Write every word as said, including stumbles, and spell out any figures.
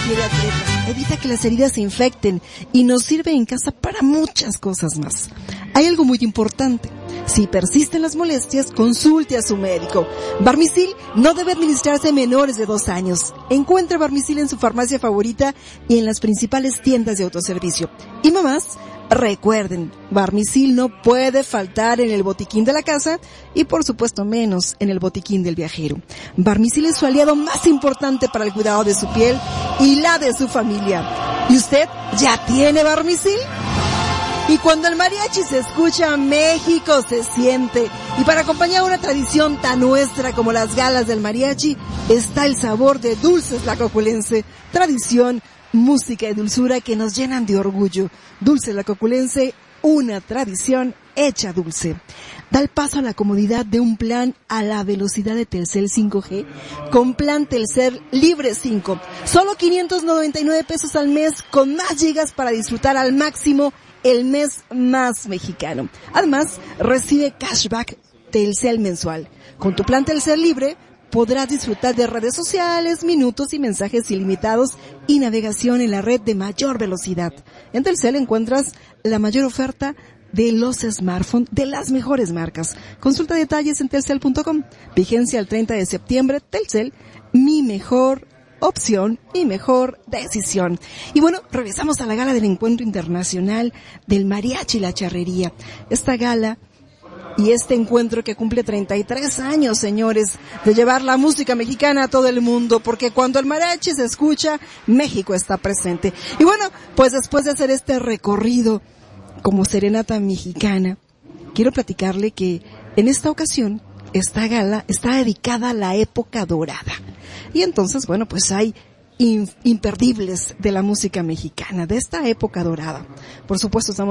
pie de atleta, evita que las heridas se infecten y nos sirve en casa para muchas cosas más. Hay algo muy importante. Si persisten las molestias, consulte a su médico. Barmisil no debe administrarse a menores de dos años. Encuentre Barmisil en su farmacia favorita y en las principales tiendas de autoservicio. Y mamás, recuerden, Barmisil no puede faltar en el botiquín de la casa y por supuesto menos en el botiquín del viajero. Barmisil es su aliado más importante para el cuidado de su piel y la de su familia. ¿Y usted ya tiene Barmisil? Y cuando el mariachi se escucha, México se siente. Y para acompañar una tradición tan nuestra como las galas del mariachi, está el sabor de Dulces La Coculense. Tradición, música y dulzura que nos llenan de orgullo. Dulces La Coculense, una tradición hecha dulce. Da el paso a la comodidad de un plan a la velocidad de Telcel cinco G con plan Telcel Libre cinco. Solo quinientos noventa y nueve pesos al mes con más gigas para disfrutar al máximo el mes más mexicano. Además, recibe cashback Telcel mensual. Con tu plan Telcel Libre podrás disfrutar de redes sociales, minutos y mensajes ilimitados y navegación en la red de mayor velocidad. En Telcel encuentras la mayor oferta de los smartphones de las mejores marcas. Consulta detalles en telcel punto com. Vigencia el treinta de septiembre. Telcel, mi mejor opción y mejor decisión. Y bueno, regresamos a la gala del Encuentro Internacional del Mariachi y la Charrería. Esta gala y este encuentro que cumple treinta y tres años, señores, de llevar la música mexicana a todo el mundo, porque cuando el mariachi se escucha, México está presente. Y bueno, pues después de hacer este recorrido como serenata mexicana, quiero platicarle que en esta ocasión esta gala está dedicada a la época dorada. Y entonces, bueno, pues hay imperdibles de la música mexicana, de esta época dorada. Por supuesto, estamos